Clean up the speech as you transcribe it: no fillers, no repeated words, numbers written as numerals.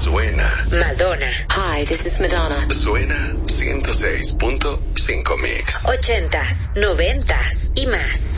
Suena. Madonna. Hi, this is Madonna. Suena 106.5 Mix. 80s, 90s y más.